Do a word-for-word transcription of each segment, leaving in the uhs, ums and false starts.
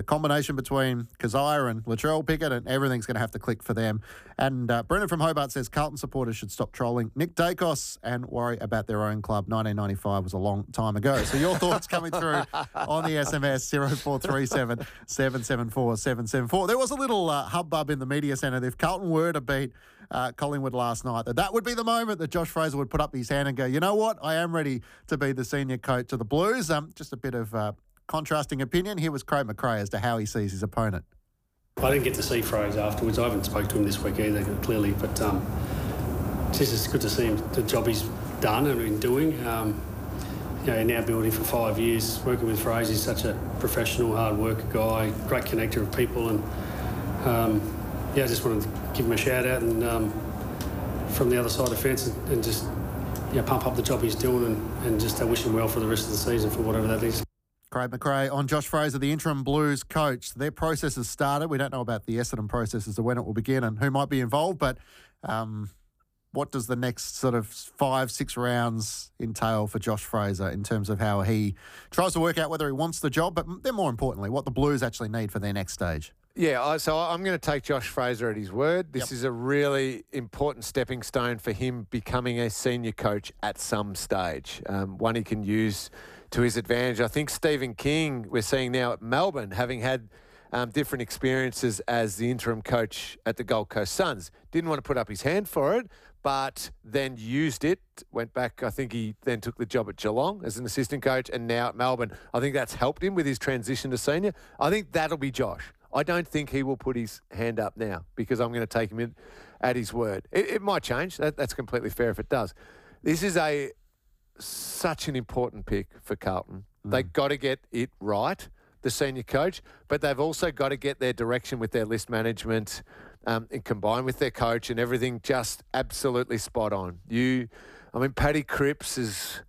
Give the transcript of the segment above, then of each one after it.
combination between Kazire and Latrell Pickett, and everything's going to have to click for them. And uh, Brendan from Hobart says Carlton supporters should stop trolling Nick Dacos and worry about their own club. nineteen ninety-five was a long time ago. So your thoughts coming through on the S M S zero four three seven, seven seven four, seven seven four. There was a little uh, hubbub in the media centre. If Carlton were to beat uh, Collingwood last night, that that would be the moment that Josh Fraser would put up his hand and go, you know what, I am ready to be the senior coach of the Blues. Um, just a bit of uh, contrasting opinion. Here was Craig McRae as to how he sees his opponent. I didn't get to see Fraser afterwards. I haven't spoken to him this week either, clearly, but um, it's just good to see him, the job he's done and been doing. Um, you know, now building for five years, working with Fraser. He's such a professional, hard worker guy, great connector of people, and um, yeah, I just wanted to give him a shout out and um, from the other side of the fence and, and just yeah, pump up the job he's doing and, and just uh, wish him well for the rest of the season for whatever that is. Craig McRae on Josh Fraser, the interim Blues coach. Their process has started. We don't know about the Essendon process as to when it will begin and who might be involved, but um, what does the next sort of five, six rounds entail for Josh Fraser in terms of how he tries to work out whether he wants the job, but then more importantly, what the Blues actually need for their next stage? Yeah, so I'm going to take Josh Fraser at his word. This yep. is a really important stepping stone for him becoming a senior coach at some stage, um, one he can use to his advantage. I think Stephen King, we're seeing now at Melbourne, having had um, different experiences as the interim coach at the Gold Coast Suns, didn't want to put up his hand for it, but then used it, went back, I think he then took the job at Geelong as an assistant coach, and now at Melbourne. I think that's helped him with his transition to senior. I think that'll be Josh. I don't think he will put his hand up now because I'm going to take him in at his word. It, it might change. That, that's completely fair if it does. This is a such an important pick for Carlton. Mm. They've got to get it right, the senior coach, but they've also got to get their direction with their list management um, and combine with their coach and everything just absolutely spot on. You, I mean, Paddy Cripps is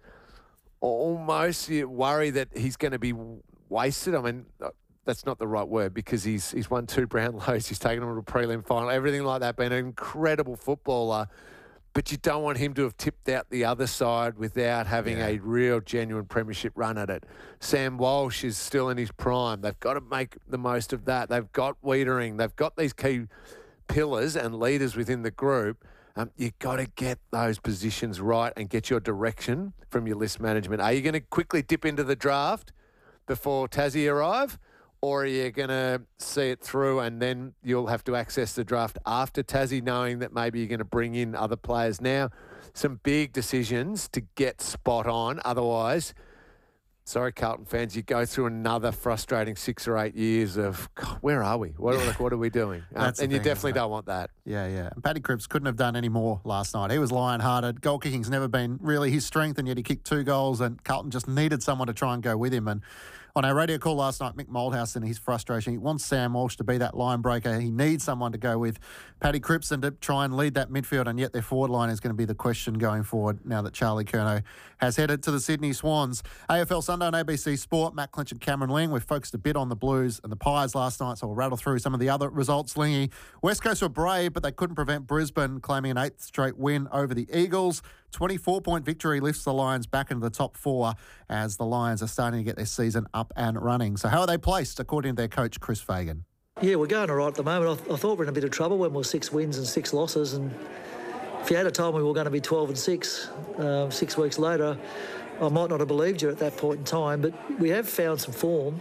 almost you worry that he's going to be wasted. I mean, that's not the right word because he's he's won two Brownlows, he's taken them to a prelim final, everything like that, been an incredible footballer. But you don't want him to have tipped out the other side without having yeah. a real, genuine premiership run at it. Sam Walsh is still in his prime. They've got to make the most of that. They've got Wiedering. They've got these key pillars and leaders within the group. Um, you've got to get those positions right and get your direction from your list management. Are you going to quickly dip into the draft before Tassie arrive? Or are you going to see it through and then you'll have to access the draft after Tassie, knowing that maybe you're going to bring in other players now? Some big decisions to get spot on. Otherwise, sorry, Carlton fans, you go through another frustrating six or eight years of, God, where are we? What, like, what are we doing? Um, and you thing, definitely don't want that. Yeah, yeah. And Paddy Cripps couldn't have done any more last night. He was lion-hearted. Goal kicking's never been really his strength, and yet he kicked two goals, and Carlton just needed someone to try and go with him. And on our radio call last night, Mick Moldhouse and his frustration, he wants Sam Walsh to be that line breaker. He needs someone to go with Paddy Cripps and to try and lead that midfield, and yet their forward line is going to be the question going forward now that Charlie Curnow has headed to the Sydney Swans. A F L Sunday on A B C Sport, Matt Clinch and Cameron Ling. We've focused a bit on the Blues and the Pies last night, so we'll rattle through some of the other results, Lingy. West Coast were brave, but they couldn't prevent Brisbane claiming an eighth straight win over the Eagles. twenty-four point victory lifts the Lions back into the top four as the Lions are starting to get their season up and running. So how are they placed, according to their coach, Chris Fagan? Yeah, we're going all right at the moment. I, th- I thought we were in a bit of trouble when we were six wins and six losses. And if you had told me we were going to be twelve and six uh, six weeks later, I might not have believed you at that point in time. But we have found some form.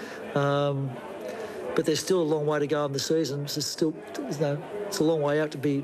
Um, but there's still a long way to go in the season. It's still, you know, it's a long way out to be.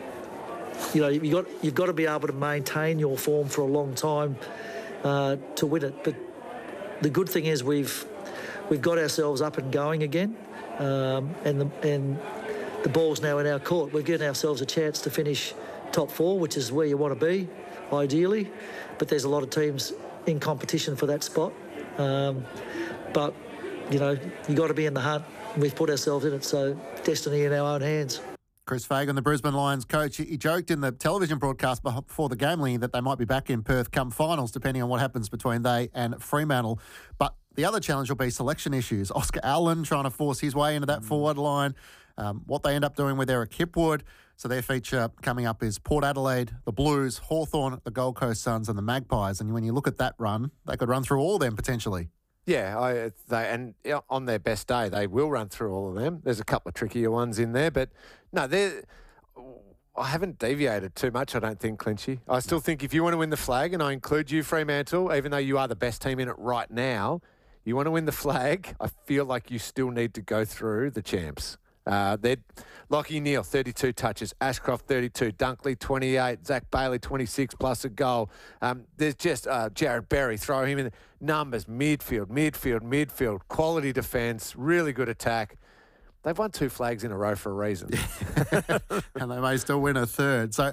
You know, you've got you've got to be able to maintain your form for a long time uh, to win it. But the good thing is we've we've got ourselves up and going again, um, and the and the ball's now in our court. We're giving ourselves a chance to finish top four, which is where you want to be, ideally. But there's a lot of teams in competition for that spot. Um, but you know, you got to be in the hunt. We've put ourselves in it, so destiny in our own hands. Chris Fagan, the Brisbane Lions coach, he joked in the television broadcast before the game, Lee, that they might be back in Perth come finals, depending on what happens between they and Fremantle. But the other challenge will be selection issues. Oscar Allen trying to force his way into that mm. forward line. Um, what they end up doing with Eric Hipwood. So their feature coming up is Port Adelaide, the Blues, Hawthorn, the Gold Coast Suns and the Magpies. And when you look at that run, they could run through all of them potentially. Yeah, I, they and yeah, on their best day, they will run through all of them. There's a couple of trickier ones in there, but no, they're. I haven't deviated too much, I don't think, Clinchy. I still think if you want to win the flag, and I include you, Fremantle, even though you are the best team in it right now, you want to win the flag, I feel like you still need to go through the champs. Uh, they're Lachie Neale, thirty-two touches. Ashcroft, thirty-two. Dunkley, twenty-eight. Zach Bailey, twenty-six plus a goal. Um, there's just uh, Jared Berry, throw him in. Numbers, midfield, midfield, midfield. Quality defence, really good attack. They've won two flags in a row for a reason. And they may still win a third. So